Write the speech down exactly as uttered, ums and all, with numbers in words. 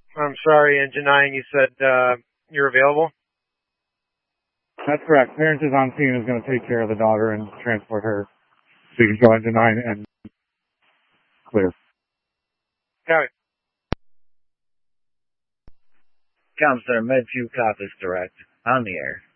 I'm sorry, Engine nine, you said uh, you're available? That's correct. Parents is on scene is going to take care of the daughter and transport her. So you can go Engine nine and clear. Got it. Counselor, Medview Cop is direct. On the air.